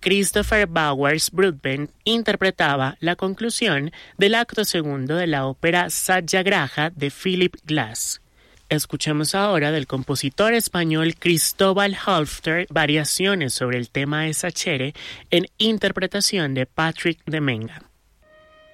Christopher Bowers Broadbent interpretaba la conclusión del acto segundo de la ópera Satyagraha de Philip Glass. Escuchemos ahora del compositor español Cristóbal Halffter variaciones sobre el tema de Sachere en interpretación de Patrick Demenga.